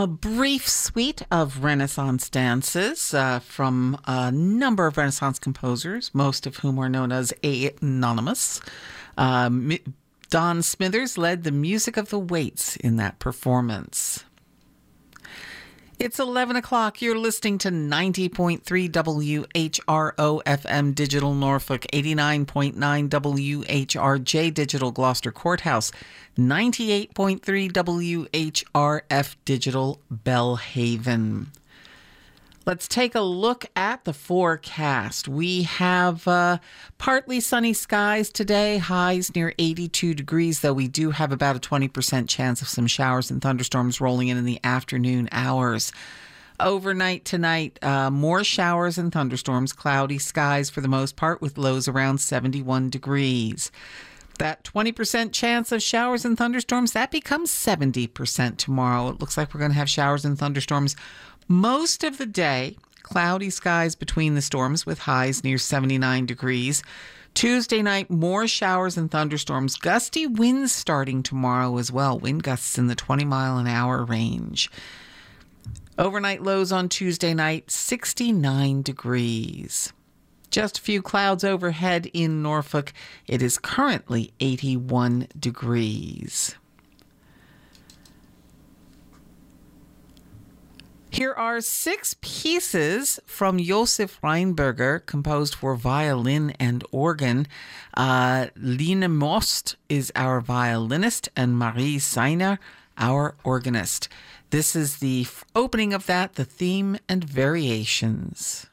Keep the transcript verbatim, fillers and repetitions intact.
A brief suite of Renaissance dances uh, from a number of Renaissance composers, most of whom are known as anonymous. Um, Don Smithers led the music of the Waits in that performance. It's eleven o'clock. You're listening to ninety point three W H R O F M Digital Norfolk, eighty-nine point nine W H R J Digital Gloucester Courthouse, ninety-eight point three W H R F Digital Belhaven. Let's take a look at the forecast. We have uh, partly sunny skies today, highs near eighty-two degrees, though we do have about a twenty percent chance of some showers and thunderstorms rolling in in the afternoon hours. Overnight tonight, uh, more showers and thunderstorms, cloudy skies for the most part, with lows around seventy-one degrees. That twenty percent chance of showers and thunderstorms, that becomes seventy percent tomorrow. It looks like we're going to have showers and thunderstorms most of the day. Cloudy skies between the storms with highs near seventy-nine degrees. Tuesday night, more showers and thunderstorms. Gusty winds starting tomorrow as well. Wind gusts in the twenty mile an hour range. Overnight lows on Tuesday night, sixty-nine degrees. Just a few clouds overhead in Norfolk. It is currently eighty-one degrees. Here are six pieces from Josef Reinberger, composed for violin and organ. Uh, Line Most is our violinist, and Marie Seiner, our organist. This is the opening of that, the theme and variations.